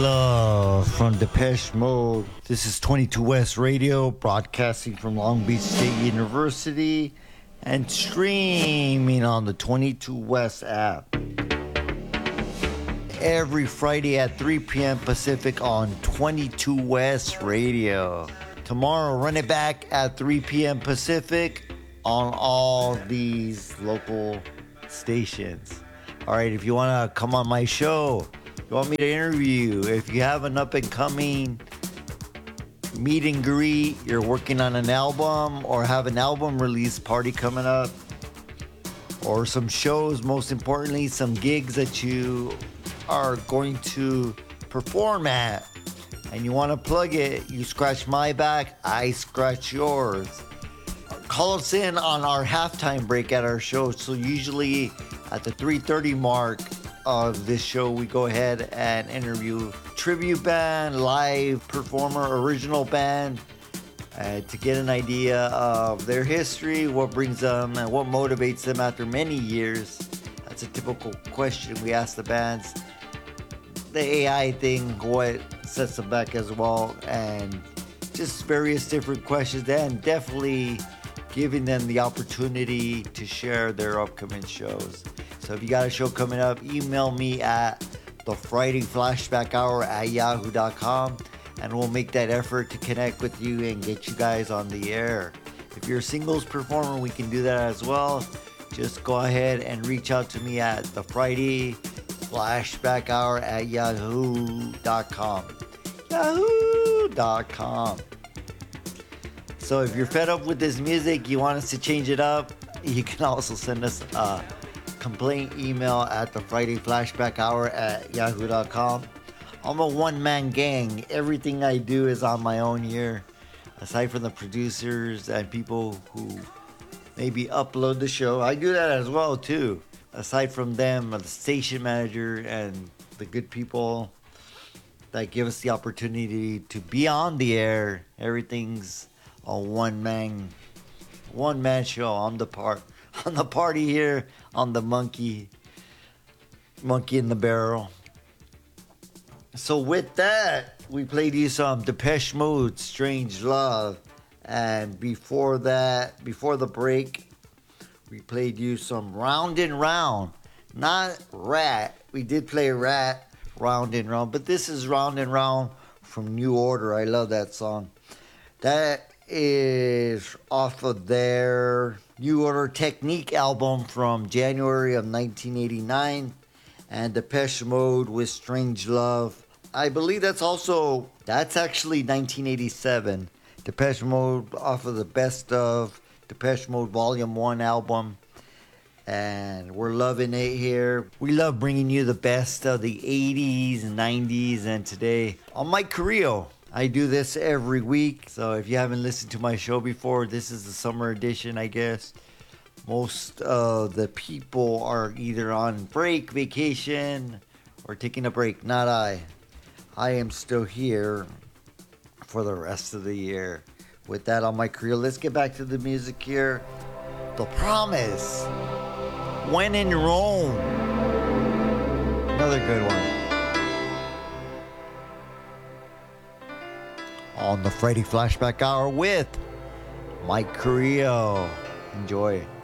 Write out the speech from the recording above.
Love from Depeche Mode. This is 22 West Radio, broadcasting from Long Beach State University and streaming on the 22 West app. Every Friday at 3 p.m. Pacific on 22 West Radio. Tomorrow, run it back at 3 p.m. Pacific on all these local stations. All right, if you want to come on my show, you want me to interview, if you have an up-and-coming meet and greet, you're working on an album or have an album release party coming up, or some shows, most importantly, some gigs that you are going to perform at, and you want to plug it, you scratch my back, I scratch yours. Call us in on our halftime break at our show. So usually at the 3:30 mark of this show, we go ahead and interview tribute band, live performer, original band, to get an idea of their history, what brings them and what motivates them after many years. That's a typical question we ask the bands. The AI thing, what sets them back as well, and just various different questions, and definitely giving them the opportunity to share their upcoming shows. So if you got a show coming up, email me at the Friday Flashback Hour at yahoo.com, and we'll make that effort to connect with you and get you guys on the air. If you're a singles performer, we can do that as well. Just go ahead and reach out to me at the Friday Flashback Hour at yahoo.com. Yahoo.com. So if you're fed up with this music, you want us to change it up, you can also send us a complaint email at the Friday Flashback Hour at yahoo.com. I'm a one-man gang. Everything I do is on my own here. Aside from the producers and people who maybe upload the show, I do that as well too. Aside from them, the station manager and the good people that give us the opportunity to be on the air, everything's a one-man show. On the party here, on the monkey in the barrel. So with that, we played you some Depeche Mode, Strange Love. And before that, before the break, we played you some Round and Round. Not Rat. We did play Rat, Round and Round. But this is Round and Round from New Order. I love that song. That is off of their New Order Technique album from January of 1989. And Depeche Mode with Strange Love. I believe that's actually 1987. Depeche Mode off of the Best of Depeche Mode Volume 1 album. And we're loving it here. We love bringing you the best of the 80s, 90s, and today. On Mike Carrillo, I do this every week. So if you haven't listened to my show before, this is the summer edition, I guess. Most of the people are either on break, vacation, or taking a break. Not I. I am still here for the rest of the year. With that on my career, let's get back to the music here. The Promise. When in Rome. Another good one. On the Friday Flashback Hour with Mike Carrillo. Enjoy.